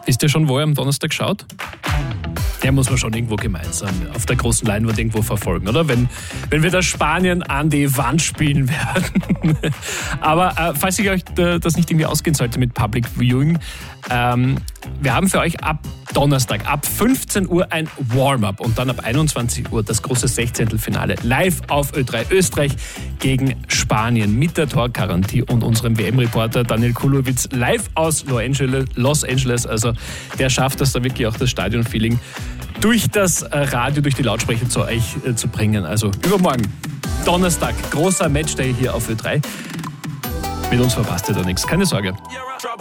Wisst ihr schon, wo ihr am Donnerstag schaut? Der muss man schon irgendwo gemeinsam auf der großen Leinwand irgendwo verfolgen, oder? Wenn wir das Spanien an die Wand spielen werden. Aber falls ich euch das nicht irgendwie ausgehen sollte mit Public Viewing, wir haben für euch ab Donnerstag, ab 15 Uhr ein Warm-up und dann ab 21 Uhr das große 16. live auf Ö3 Österreich gegen Spanien mit der Torgarantie und unserem WM-Reporter Daniel Kulowitz live aus Los Angeles. Also der schafft das da wirklich auch das Stadion-Feeling durch das Radio, durch die Lautsprecher zu euch zu bringen. Also übermorgen, Donnerstag, großer Matchday hier auf Ö3. Mit uns verpasst ihr da nichts, keine Sorge.